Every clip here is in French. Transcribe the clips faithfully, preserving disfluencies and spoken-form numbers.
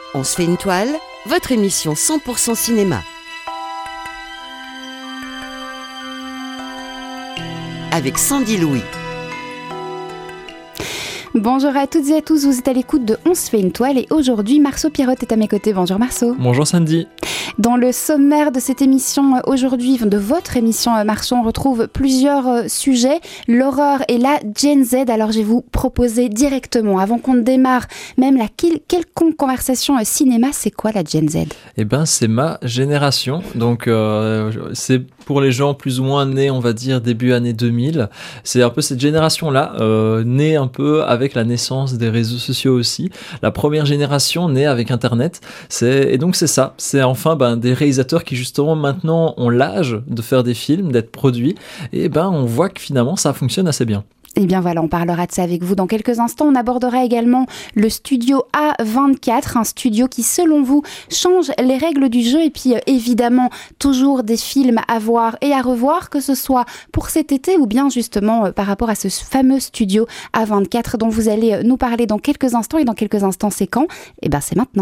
On se fait une toile, votre émission cent pour cent cinéma. Avec Sandy Louis. Bonjour à toutes et à tous, vous êtes à l'écoute de On se fait une toile et aujourd'hui Marceau Pirotte est à mes côtés. Bonjour Marceau. Bonjour Sandy. Dans le sommaire de cette émission aujourd'hui, de votre émission Marceau, on retrouve plusieurs sujets, l'horreur et la Gen Z. Alors je vais vous proposer directement, avant qu'on ne démarre même la quel- quelconque conversation cinéma, c'est quoi la Gen Z ? Eh ben c'est ma génération, donc euh, c'est pour les gens plus ou moins nés, on va dire début année deux mille. C'est un peu cette génération-là, euh, née un peu avec la naissance des réseaux sociaux aussi. La première génération née avec Internet. C'est, et donc c'est ça, c'est enfin ben, des réalisateurs qui justement maintenant ont l'âge de faire des films, d'être produits. Et ben on voit que finalement ça fonctionne assez bien. Eh bien voilà, on parlera de ça avec vous dans quelques instants. On abordera également le studio A vingt-quatre, un studio qui, selon vous, change les règles du jeu. Et puis, euh, évidemment, toujours des films à voir et à revoir, que ce soit pour cet été ou bien justement euh, par rapport à ce fameux studio A vingt-quatre dont vous allez euh, nous parler dans quelques instants. Et dans quelques instants, c'est quand ? Eh bien, c'est maintenant.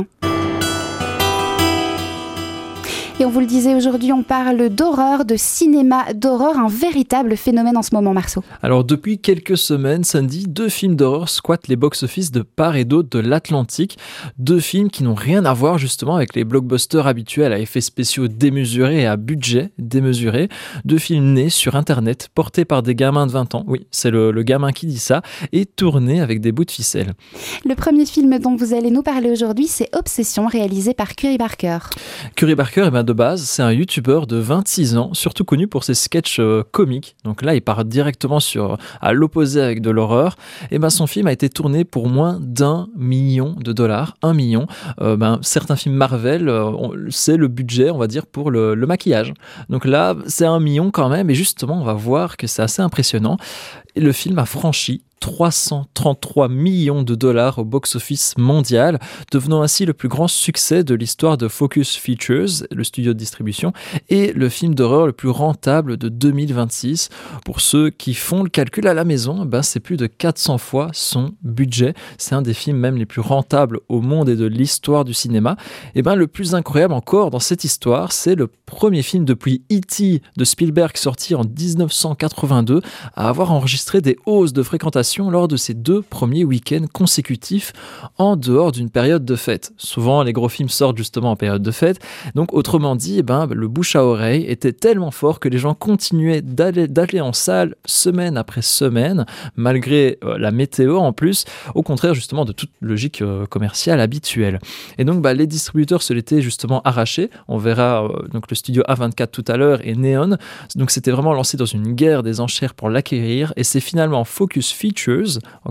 Et on vous le disait, aujourd'hui, on parle d'horreur, de cinéma d'horreur, un véritable phénomène en ce moment, Marceau. Alors, depuis quelques semaines, Sandy, deux films d'horreur squattent les box-office de part et d'autre de l'Atlantique. Deux films qui n'ont rien à voir, justement, avec les blockbusters habituels à effets spéciaux démesurés et à budget démesuré. Deux films nés sur Internet, portés par des gamins de vingt ans. Oui, c'est le, le gamin qui dit ça, et tournés avec des bouts de ficelle. Le premier film dont vous allez nous parler aujourd'hui, c'est Obsession, réalisé par Curry Barker. Curry Barker, eh ben, de base, c'est un youtubeur de vingt-six ans, surtout connu pour ses sketchs euh, comiques. Donc là, il part directement sur, à l'opposé avec de l'horreur. Et ben, son film a été tourné pour moins d'un million de dollars. Un million. Euh, ben, certains films Marvel, euh, on, c'est le budget, on va dire, pour le, le maquillage. Donc là, c'est un million quand même. Et justement, on va voir que c'est assez impressionnant. Et le film a franchi trois cent trente-trois millions de dollars au box-office mondial, devenant ainsi le plus grand succès de l'histoire de Focus Features, le studio de distribution, et le film d'horreur le plus rentable de deux mille vingt-six. Pour ceux qui font le calcul à la maison, ben c'est plus de quatre cents fois son budget. C'est un des films même les plus rentables au monde et de l'histoire du cinéma. Et ben le plus incroyable encore dans cette histoire, c'est le premier film depuis E T de Spielberg sorti en dix-neuf cent quatre-vingt-deux à avoir enregistré des hausses de fréquentation lors de ses deux premiers week-ends consécutifs en dehors d'une période de fête. Souvent, les gros films sortent justement en période de fête. Donc, autrement dit, eh ben, le bouche à oreille était tellement fort que les gens continuaient d'aller, d'aller en salle semaine après semaine, malgré euh, la météo en plus, au contraire justement de toute logique euh, commerciale habituelle. Et donc, bah, les distributeurs se l'étaient justement arrachés. On verra euh, donc le studio A vingt-quatre tout à l'heure et Neon. Donc, c'était vraiment lancé dans une guerre des enchères pour l'acquérir et c'est finalement Focus Features,